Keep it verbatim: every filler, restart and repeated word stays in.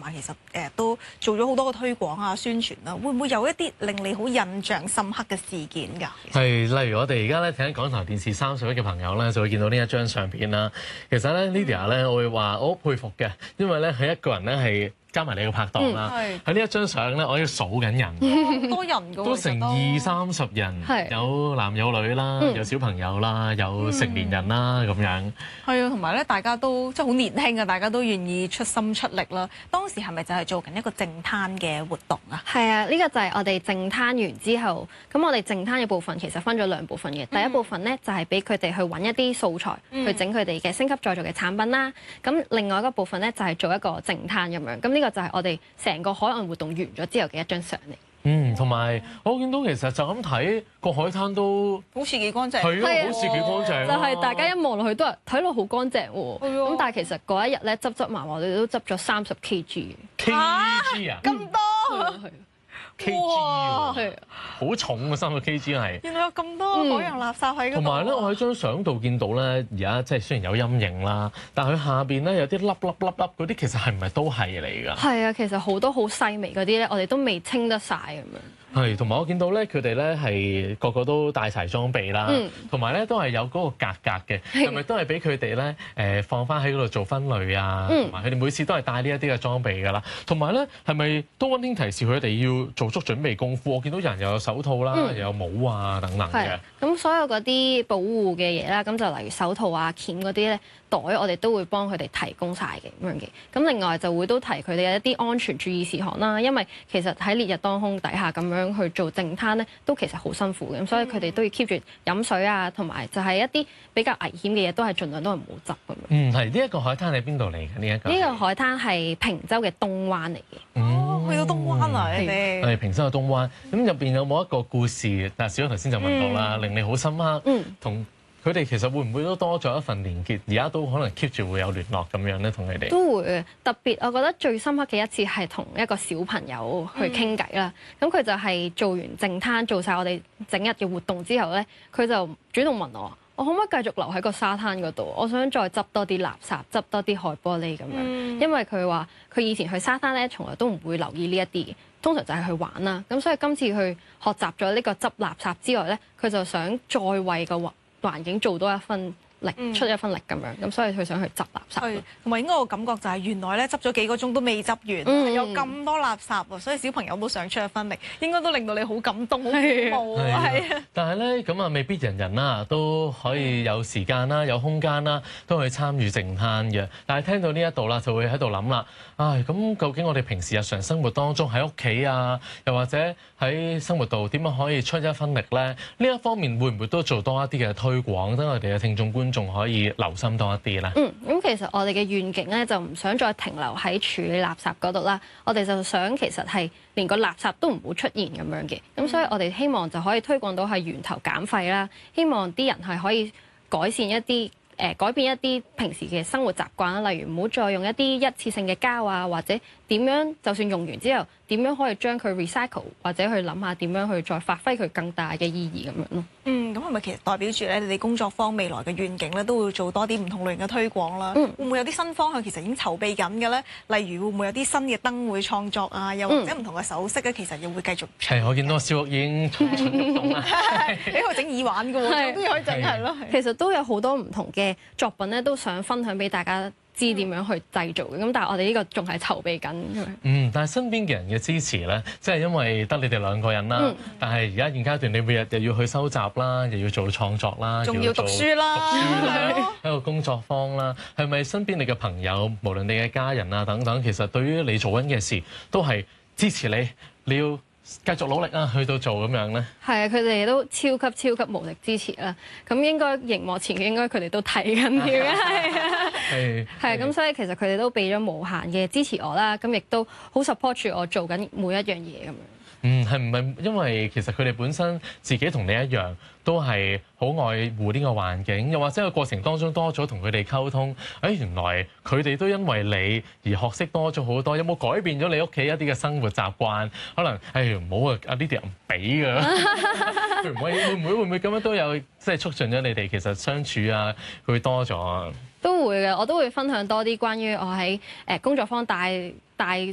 埋其實誒都做咗好多嘅推廣啊、宣傳啦。會唔會有一啲令你好印象深刻嘅事件㗎？ 係，例如我哋而家咧睇緊港台電視三十一嘅朋友咧，就會見到呢一張相片啦。其實咧 Lydia 咧，我會話我好佩服嘅，因為咧佢一個人咧係加埋你個拍檔啦。喺呢、嗯、一張相咧，我要數緊人， 好多人㗎， 都成二三十人，有男有女啦，嗯、有小朋友啦，有成年人啦咁、嗯、樣。係啊，同埋咧，大家都即係好年輕啊，大家都願意出心出力啦。當時係咪就係做緊一個淨灘嘅活動啊？ 係啊，呢、呢個就係我哋淨灘完之後，咁我哋淨灘嘅部分其實分咗兩部分嘅。嗯、第一部分咧就係俾佢哋去揾一啲素材，嗯、去整佢哋嘅升級再造嘅產品啦。咁另外一個部分咧就係做一個淨灘咁樣。咁呢個就係我哋成個海岸活動完咗之後嘅一張相嚟。 嗯，同埋我見到其實就咁睇個海灘都好似幾乾淨， 係咯，好似幾乾淨。 就係大家一望落去都係睇落好乾淨喎。咁但係其實嗰一日咧執執埋埋，我哋都執咗三十 Kg。 Kg 啊？ 咁多？ 係。 Kg 喎，好重啊！三個 Kg 係。 原來有咁多海洋垃圾喺嗰度。同埋咧，我喺張相度見到咧，而家即係雖然有陰影啦，但係佢下邊咧有啲粒粒粒粒嗰啲，其實係唔係都係嚟㗎？係啊，其實好多好細微嗰啲咧，我哋都未清得晒咁樣。 係，同埋我見到咧，佢哋咧係個個都帶齊裝備啦，同埋咧都係有嗰個格格嘅，係咪都係俾佢哋咧誒放翻喺嗰度做分類啊？同埋佢哋每次都係帶呢一啲嘅裝備㗎啦。同埋咧係咪都溫馨提示佢哋要做足準備功夫？我見到人又有手套啦，嗯、又有帽啊等等嘅。 咁所有嗰啲保護嘅嘢啦，咁就例如手套啊、鉗嗰啲咧。袋我哋都會幫佢哋提供晒嘅咁樣嘅，咁另外就會都提佢哋嘅一啲安全注意事項啦。因為其實喺烈日當空底下咁樣去做淨灘咧，都其實好辛苦嘅，咁所以佢哋都要 keep 住飲水啊，同埋就係一啲比較危險嘅嘢都係盡量都係唔好執咁樣。 嗯，係呢一個海灘喺邊度嚟嘅？呢一個呢個海灘係坪洲嘅東灣嚟嘅。 哦，去到東灣啊，你哋係坪洲嘅東灣。咁入邊有冇一個故事？嗱，小剛頭先就問到啦，嗯、令你好深刻，同、嗯。佢哋其實會唔會都多咗一份連結？而家都可能 keep 住會有聯絡咁樣咧，同佢哋都會特別。我覺得最深刻嘅一次係同一個小朋友去傾偈啦。咁佢、嗯、就係做完淨灘，做晒我哋整日嘅活動之後咧，佢就主動問我：我可唔可以繼續留喺個沙灘嗰度？我想再執多啲垃圾，執多啲海玻璃咁樣。嗯、因為佢話佢以前去沙灘咧，從來都唔會留意呢一啲，通常就係去玩啦。咁所以今次去學習咗呢個執垃圾之外咧，佢就想再為個環境做多一分力，出一分力咁樣，咁、嗯、所以佢想去執垃圾。係， 同埋應該個感覺就係原來咧執咗幾個鐘都未執完，嗯、有咁多垃圾喎，所以小朋友都想出一分力，應該都令到你好感動、好鼓舞啊！係啊。但係咧咁啊，未必人人啦都可以有時間啦、有空間啦，都去參與淨灘嘅。但係聽到呢一度啦，就會喺度諗啦，唉，咁究竟我哋平時日常生活當中喺屋企啊，又或者喺生活度點樣可以出一分力咧？呢一方面會唔會都做多一啲嘅推廣，等我哋嘅聽眾觀眾可以留心多一啲咧？ 嗯，咁其實我哋嘅願景咧就唔想再停留喺處理垃圾嗰度啦，我哋就想其實係連個垃圾都唔好出現咁樣嘅，咁所以我哋希望就可以推廣到係源頭減廢啦，希望啲人係可以改善一啲。誒改變一啲平時嘅生活習慣啦，例如唔好再用一啲一次性嘅膠啊，或者點樣就算用完之後點樣可以將佢 recycle，或者去諗下點樣去再發揮佢更大嘅意義咁樣咯。 嗯，咁係咪其實代表住咧，你哋工作坊未來嘅願景咧，都會做多啲唔同類型嘅推廣啦？嗯，會唔會有啲新方向其實已經籌備緊嘅咧？例如會唔會有啲新嘅燈會創作啊？又或者唔同嘅首飾咧，其實又會繼續。係， 我見到小屋已經蠢蠢欲動啦。 你可以整耳環嘅喎，都可以整係咯。 其實都有好多唔同嘅作品咧，都想分享俾大家知點樣去製造嘅。咁但係我哋呢個仲係籌備緊。 嗯，但係身邊嘅人嘅支持咧，即係因為得你哋兩個人啦。嗯、但係而家現階段，你每日又要去收集啦，又要做創作啦， 仲要讀書啦， 讀書啦，喺個工作坊啦，係咪身邊你嘅朋友，無論你嘅家人啊等等，其實對於你做緊嘅事都係支持你，你要繼續努力啊，去到做咁樣咧。係啊， 佢哋都超級超級無力支持啦。咁應該熒幕前嘅應該佢哋都睇緊嘅，係啊，係係咁，所以其實佢哋都俾咗無限嘅支持我啦。咁亦都好 support 住我做緊每一樣嘢咁樣。 嗯，係唔係因為其實佢哋本身自己同你一樣，都係好愛護呢個環境，又或者個過程當中多咗同佢哋溝通，誒原來佢哋都因為你而學識多咗好多，有冇改變咗你屋企一啲嘅生活習慣？可能誒唔好啊，阿 Lydia 唔俾㗎，會唔會會唔會會唔會咁樣都有即係促進咗你哋其實相處啊，會多咗啊？ 都會嘅，我都會分享多啲關於我喺誒工作坊帶帶